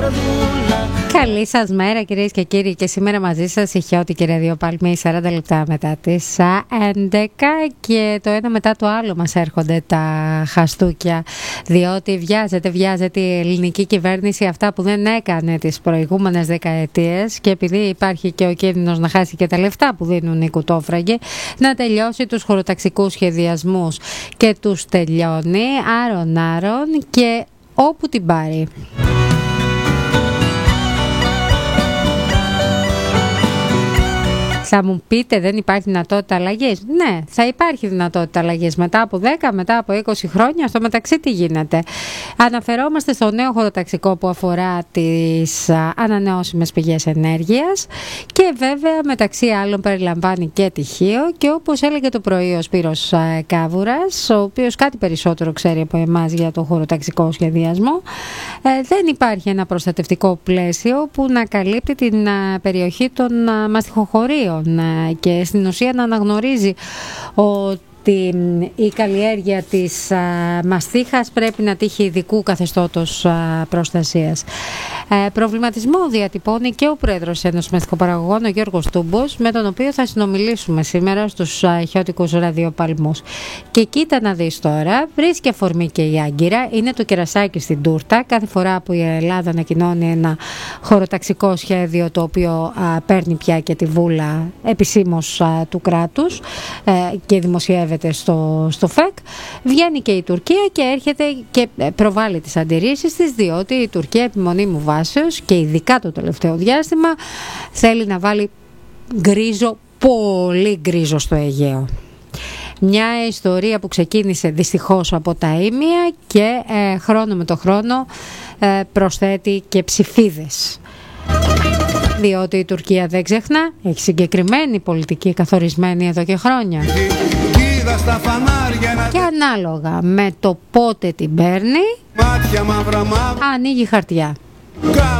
Καλή σας μέρα κυρίες και κύριοι, και σήμερα μαζί σας η Χιώτη και Ραδιοπάλμη, 40 λεπτά μετά τις 11, και το ένα μετά το άλλο μας έρχονται τα χαστούκια, διότι βιάζεται η ελληνική κυβέρνηση αυτά που δεν έκανε τις προηγούμενες δεκαετίες, και επειδή υπάρχει και ο κίνδυνος να χάσει και τα λεφτά που δίνουν οι κουτόφραγοι, να τελειώσει τους χωροταξικούς σχεδιασμούς, και τους τελειώνει άρον και όπου την πάρει. Θα μου πείτε, δεν υπάρχει δυνατότητα αλλαγής? Ναι, θα υπάρχει δυνατότητα αλλαγής μετά από 10, μετά από 20 χρόνια. Στο μεταξύ τι γίνεται? Αναφερόμαστε στο νέο χωροταξικό που αφορά τις ανανεώσιμες πηγές ενέργειας, και βέβαια μεταξύ άλλων περιλαμβάνει και τυχείο, και όπως έλεγε το πρωί ο Σπύρος Κάβουρας, ο οποίος κάτι περισσότερο ξέρει από εμάς για το χωροταξικό σχεδιασμό, δεν υπάρχει ένα προστατευτικό πλαίσιο που να καλύπτει την περιοχή των μαστιχοχωρίων, και στην ουσία να αναγνωρίζει ότι η καλλιέργεια της μαστίχας πρέπει να τύχει ειδικού καθεστώτος προστασίας. Προβληματισμό διατυπώνει και ο πρόεδρος Ένωσης Μαστιχοπαραγωγών, ο Γιώργος Τούμπος, με τον οποίο θα συνομιλήσουμε σήμερα στους χιώτικους ραδιοπαλμούς. Και κοίτα να δεις τώρα, βρίσκει αφορμή και η Άγκυρα, είναι το κερασάκι στην τούρτα. Κάθε φορά που η Ελλάδα ανακοινώνει ένα χωροταξικό σχέδιο, το οποίο παίρνει πια και τη βούλα επισήμως του κράτους και δημοσιεύεται στο ΦΕΚ, βγαίνει και η Τουρκία και έρχεται και προβάλλει τις αντιρρήσεις της, διότι η Τουρκία επιμονή μου βάσεως, και ειδικά το τελευταίο διάστημα, θέλει να βάλει γκρίζο, πολύ γκρίζο στο Αιγαίο. Μια ιστορία που ξεκίνησε δυστυχώς από τα Ήμια και χρόνο με το χρόνο προσθέτει και ψηφίδες. Διότι η Τουρκία, δεν ξεχνά, έχει συγκεκριμένη πολιτική καθορισμένη εδώ και χρόνια. Και ανάλογα με το πότε την παίρνει, ανοίγει χαρτιά.